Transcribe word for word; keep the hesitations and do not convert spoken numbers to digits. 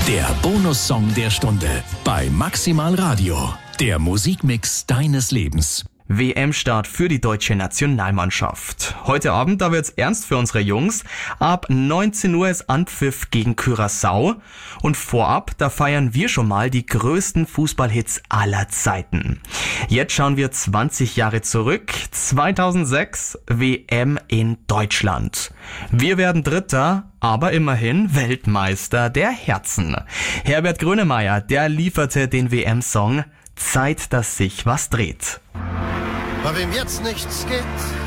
Der Bonussong der Stunde bei Maximal Radio. Der Musikmix deines Lebens. W M-Start für die deutsche Nationalmannschaft. Heute Abend, da wird's ernst für unsere Jungs. Ab neunzehn Uhr ist Anpfiff gegen Curaçao. Und vorab, da feiern wir schon mal die größten Fußballhits aller Zeiten. Jetzt schauen wir zwanzig Jahre zurück. zweitausendsechs, W M in Deutschland. Wir werden Dritter, aber immerhin Weltmeister der Herzen. Herbert Grönemeyer, der lieferte den W M-Song Zeit, dass sich was dreht. Bei wem jetzt nichts geht,